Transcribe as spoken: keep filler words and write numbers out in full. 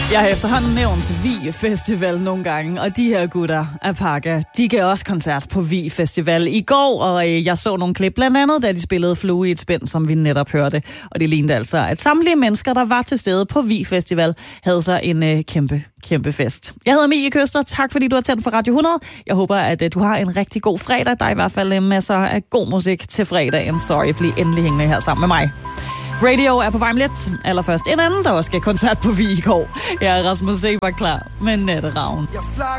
Jeg har efterhånden nævnt Vig Festival nogle gange, og de her gutter af Pakka, de gav også koncert på Vig Festival i går, og jeg så nogle klip blandt andet, da de spillede Flue i et spænd, som vi netop hørte. Og det lignede altså, at samtlige mennesker, der var til stede på Vig Festival, havde så en øh, kæmpe, kæmpe fest. Jeg hedder Mie Køster, tak fordi du har tændt for Radio hundrede. Jeg håber, at øh, du har en rigtig god fredag. Der er i hvert fald øh, masser af god musik til fredagen. Sorry, bliv endelig hængende her sammen med mig. Radio er på vej med lidt. Allerførst en anden, der også skal koncert på Vig i går. Jeg er Rasmus Seber klar med Natteravn.